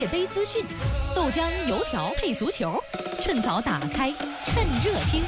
界杯资讯，豆浆油条配足球，趁早打开，趁热听。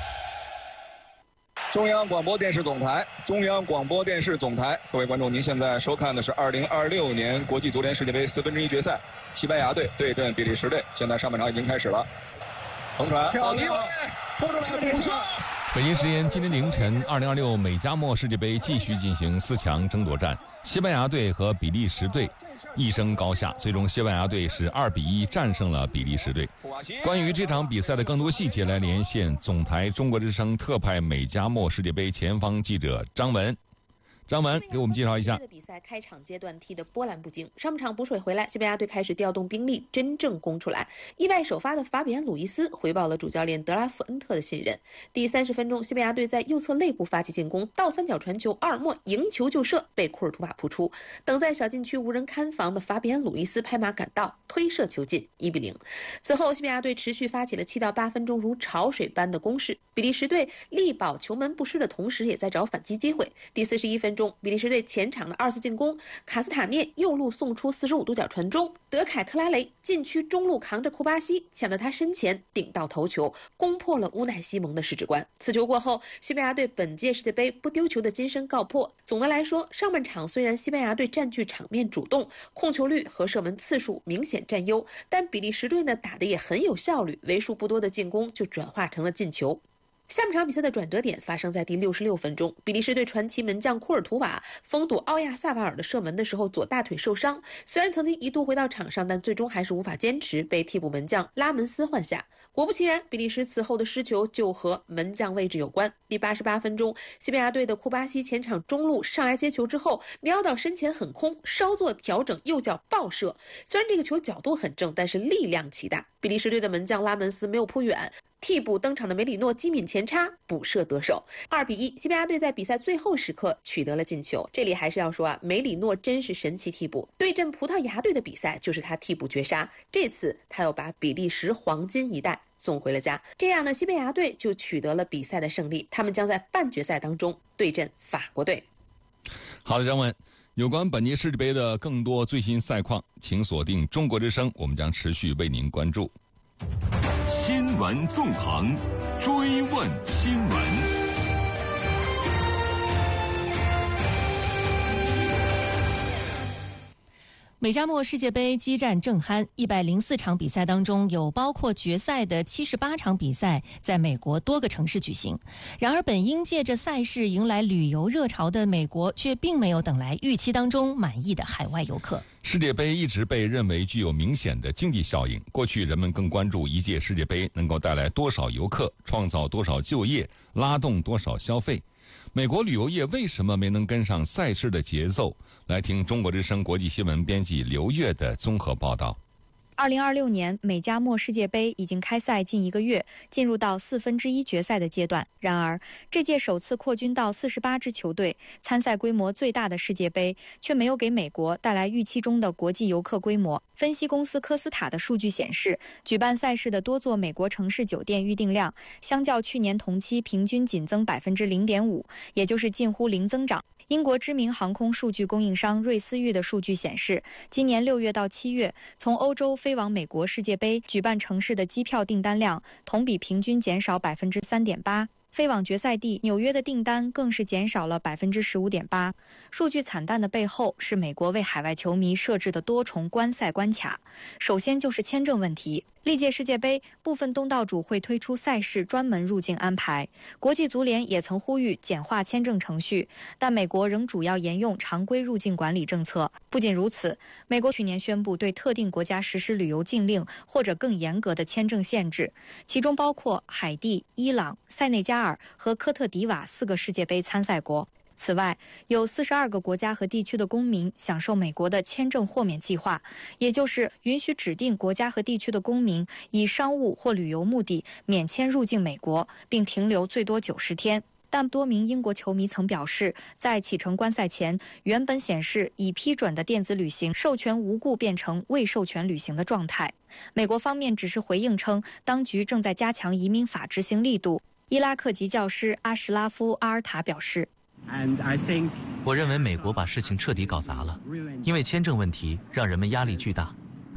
中央广播电视总台，各位观众，您现在收看的是2026年国际足联世界杯1/4决赛，西班牙队对阵比利时队。现在上半场已经开始了，横传，好机会，扑出来，补射。 北京时间今天凌晨，2026美加墨世界杯继续进行4强争夺战，西班牙队和比利时队一争高下，最终西班牙队是2-1战胜了比利时队。关于这场比赛的更多细节，来连线总台中国之声特派美加墨世界杯前方记者张文。张文给我们介绍一下。 比赛开场阶段踢得波澜不惊，上半场补水回来，西班牙队开始调动兵力，真正攻出来。意外首发的法比安·鲁伊斯回报了主教练德拉夫恩特的信任。第30分钟，西班牙队在右侧肋部发起进攻，倒三角传球，阿尔莫迎球就射，被库尔图瓦扑出。等在小禁区无人看防的法比安·鲁伊斯拍马赶到，推射球进，1-0。此后，西班牙队持续发起了7到8分钟如潮水般的攻势，比利时队力保球门不失的同时，也在找反击机会。第41分钟，比利时队前场的2次进攻，卡斯塔涅右路送出45度角传中，德凯特拉雷禁区中路扛着库巴西抢到他身前顶到头球，攻破了乌奈西蒙的十指关。此球过后，西班牙队本届世界杯不丢球的金身告破。总的来说，上半场虽然西班牙队占据场面主动，控球率和射门次数明显占优，但比利时队呢打得也很有效率，为数不多的进攻就转化成了进球。下半场比赛的转折点发生在第66分钟，比利时队传奇门将库尔图瓦封堵奥亚萨瓦尔的射门的时候左大腿受伤，虽然曾经一度回到场上，但最终还是无法坚持，被替补门将拉门斯换下。果不其然，比利时此后的失球就和门将位置有关。第88分钟，西班牙队的库巴西前场中路上来接球之后，瞄到身前很空，稍作调整，右脚爆射。虽然这个球角度很正，但是力量奇大，比利时队的门将拉门斯没有扑远，替补登场的梅里诺机敏前插补射得手，2-1。西班牙队在比赛最后时刻取得了进球。这里还是要说啊，梅里诺真是神奇替补。对阵葡萄牙队的比赛就是他替补绝杀，这次他又把比利时黄金一代送回了家。这样呢，西班牙队就取得了比赛的胜利，他们将在半决赛当中对阵法国队。 好的，张文，有关本届世界杯的更多最新赛况，请锁定中国之声，我们将持续为您关注。 新闻纵横，追问新闻。 美加墨世界杯激战正酣，104场比赛当中有包括决赛的78场比赛在美国多个城市举行。然而，本应借着赛事迎来旅游热潮的美国，却并没有等来预期当中满意的海外游客。 世界杯一直被认为具有明显的经济效应，过去人们更关注一届世界杯能够带来多少游客，创造多少就业，拉动多少消费。美国旅游业为什么没能跟上赛事的节奏？来听中国之声国际新闻编辑刘越的综合报道。 2026年美加墨世界杯已经开赛近1个月，进入到1/4决赛的阶段。然而，这届首次扩军到48支球队，参赛规模最大的世界杯，却没有给美国带来预期中的国际游客规模。分析公司科斯塔的数据显示，举办赛事的多座美国城市酒店预订量，相较去年同期平均仅增0.5%，也就是近乎零增长。英国知名航空数据供应商瑞思域的数据显示，今年6月到7月，从欧洲飞往美国世界杯举办城市的机票订单量同比平均减少3.8%。飞往决赛地纽约的订单更是减少了15.8%。数据惨淡的背后是美国为海外球迷设置的多重观赛关卡。首先就是签证问题，历届世界杯部分东道主会推出赛事专门入境安排，国际足联也曾呼吁简化签证程序，但美国仍主要沿用常规入境管理政策。不仅如此，美国去年宣布对特定国家实施旅游禁令或者更严格的签证限制，其中包括海地、伊朗、塞内加尔和科特迪瓦4个世界杯参赛国。此外，有42个国家和地区的公民享受美国的签证豁免计划，也就是允许指定国家和地区的公民以商务或旅游目的免签入境美国，并停留最多90天。但多名英国球迷曾表示，在启程观赛前，原本显示已批准的电子旅行授权无故变成未授权旅行的状态。美国方面只是回应称，当局正在加强移民法执行力度。伊拉克籍教师阿什拉夫·阿尔塔表示， 我认为美国把事情彻底搞砸了，因为签证问题让人们压力巨大。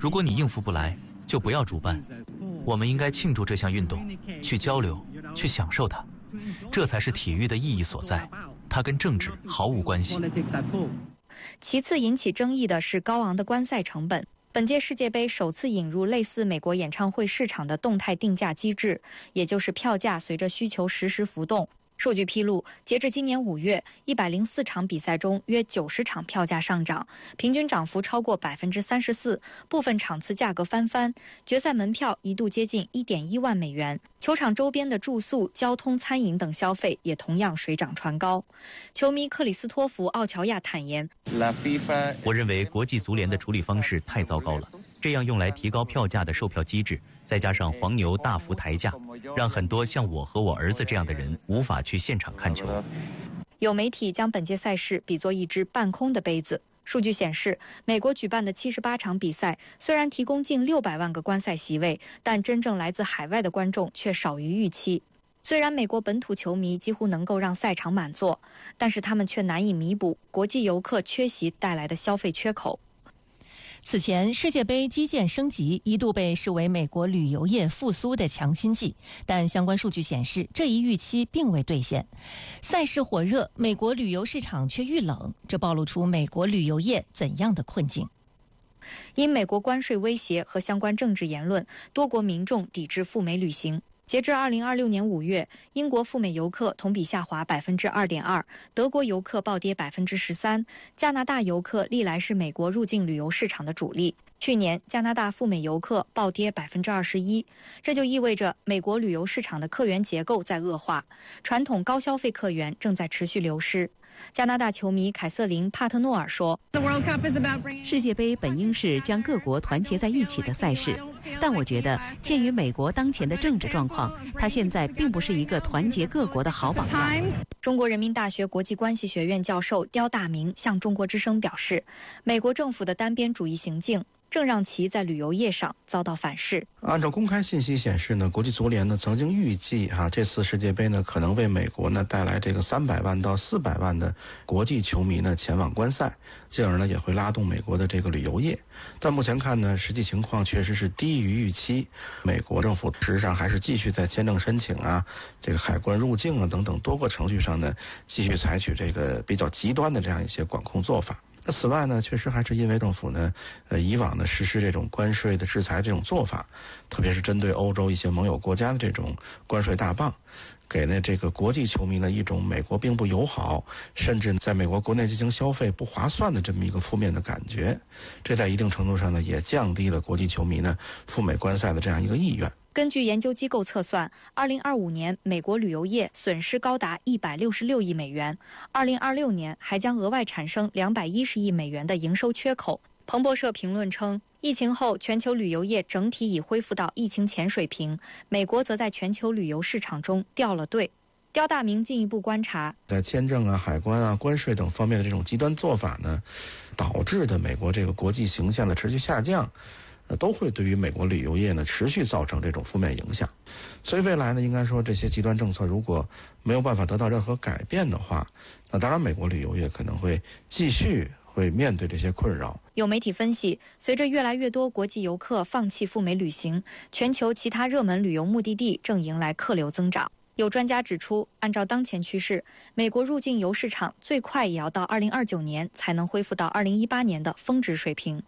如果你应付不来，就不要主办。我们应该庆祝这项运动，去交流，去享受它，这才是体育的意义所在。它跟政治毫无关系。 其次引起争议的是高昂的观赛成本。本届世界杯首次引入类似美国演唱会市场的动态定价机制，也就是票价随着需求实时浮动。数据披露，截至今年5月，104场比赛中约90场票价上涨，平均涨幅超过34%，部分场次价格翻番。决赛门票一度接近1.1万美元，球场周边的住宿、交通、餐饮等消费也同样水涨船高。球迷克里斯托弗·奥乔亚坦言：“ 我认为国际足联的处理方式太糟糕了，这样用来提高票价的售票机制，再加上黄牛大幅抬价，让很多像我和我儿子这样的人无法去现场看球。” 有媒体将本届赛事比作一只半空的杯子。数据显示，美国举办的78场比赛虽然提供近600万个观赛席位，但真正来自海外的观众却少于预期。虽然美国本土球迷几乎能够让赛场满座，但是他们却难以弥补国际游客缺席带来的消费缺口。 此前，世界杯基建升级一度被视为美国旅游业复苏的强心剂，但相关数据显示，这一预期并未兑现。赛事火热，美国旅游市场却遇冷，这暴露出美国旅游业怎样的困境？ 因美国关税威胁和相关政治言论，多国民众抵制赴美旅行。截至2026年5月，英国赴美游客同比下滑2.2%，德国游客暴跌13%，加拿大游客历来是美国入境旅游市场的主力。去年，加拿大赴美游客暴跌21%，这就意味着美国旅游市场的客源结构在恶化，传统高消费客源正在持续流失。加拿大球迷凯瑟琳·帕特诺尔说：“ 世界杯本应是将各国团结在一起的赛事，但我觉得，鉴于美国当前的政治状况，它现在并不是一个团结各国的好榜样。” 中国人民大学国际关系学院教授刁大明向中国之声表示，美国政府的单边主义行径正让其在旅游业上遭到反噬。 按照公开信息显示呢，国际足联呢曾经预计这次世界杯呢可能为美国呢带来这个300万到400万的国际球迷呢前往观赛，进而呢也会拉动美国的这个旅游业。但目前看呢，实际情况确实是低于预期。美国政府事实上还是继续在签证申请这个海关入境等等多个程序上呢，继续采取这个比较极端的这样一些管控做法。那此外呢，确实还是因为政府呢，以往呢实施这种关税的制裁这种做法，特别是针对欧洲一些盟友国家的这种关税大棒，给呢这个国际球迷呢一种美国并不友好，甚至在美国国内进行消费不划算的这么一个负面的感觉。这在一定程度上呢，也降低了国际球迷呢赴美观赛的这样一个意愿。 根据研究机构测算，2025年美国旅游业损失高达166亿美元，2026年还将额外产生210亿美元的营收缺口。彭博社评论称，疫情后全球旅游业整体已恢复到疫情前水平，美国则在全球旅游市场中掉了队。刁大明进一步观察， 在签证海关关税等方面的这种极端做法呢，导致的美国这个国际形象的持续下降，都会对于美国旅游业呢持续造成这种负面影响。所以未来呢，应该说这些极端政策如果没有办法得到任何改变的话，那当然美国旅游业可能会继续会面对这些困扰。 有媒体分析，随着越来越多国际游客放弃赴美旅行，全球其他热门旅游目的地正迎来客流增长。有专家指出，按照当前趋势，美国入境游市场最快也要到2029年才能恢复到2018年的峰值水平。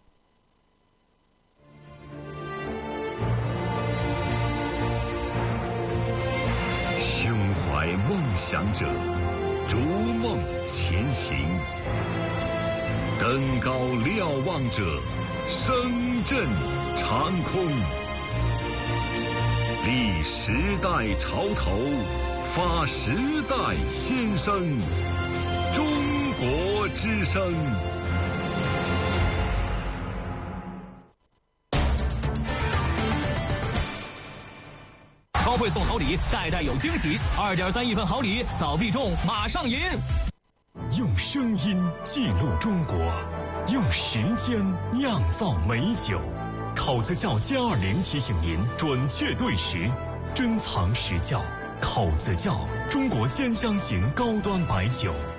胸怀梦想者，逐梦前行；登高瞭望者，声震长空。立时代潮头，发时代先声。中国之声。 超会送好礼，代代有惊喜。2.3亿份好礼，早必中，马上赢！ 用声音记录中国，用时间酿造美酒。考子窖+20提醒您准确对时，珍藏实窖。考子窖，中国兼香型高端白酒。